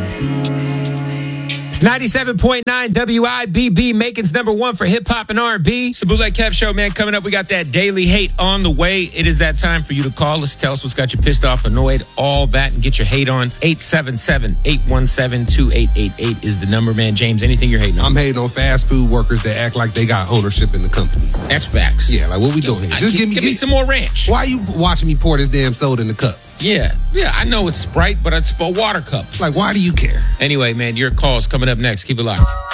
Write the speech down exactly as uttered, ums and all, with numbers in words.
ninety-seven point nine W I B B, Macon's number one for hip hop and R and B. It's the Bootleg Kev Show, man. Coming up, we got that daily hate on the way. It is that time for you to call us. Tell us what's got you pissed off, annoyed, all that, and get your hate on. eight seven seven, eight one seven, two eight eight eight is the number, man. James, anything you're hating on? I'm hating on fast food workers that act like they got ownership in the company. That's facts. Yeah, like what we doing here? Just give me, give me some more ranch. Why are you watching me pour this damn soda in the cup? Yeah, yeah, I know it's Sprite, but it's a water cup. Like, why do you care? Anyway, man, your call's coming up next. Keep it locked.